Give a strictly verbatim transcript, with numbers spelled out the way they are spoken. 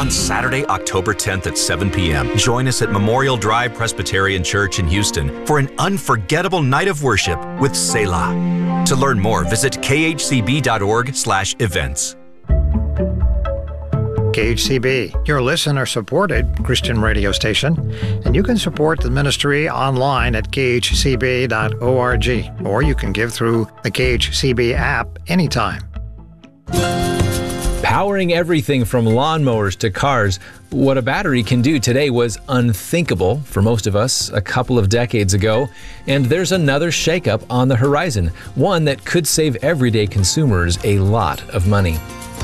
on Saturday, October tenth at seven p.m. Join us at Memorial Drive Presbyterian Church in Houston for an unforgettable night of worship with Selah. To learn more, visit k h c b dot org slash events. K H C B, your listener-supported Christian radio station, and you can support the ministry online at k h c b dot org, or you can give through the K H C B app anytime. Powering everything from lawnmowers to cars, what a battery can do today was unthinkable for most of us a couple of decades ago, and there's another shakeup on the horizon, one that could save everyday consumers a lot of money.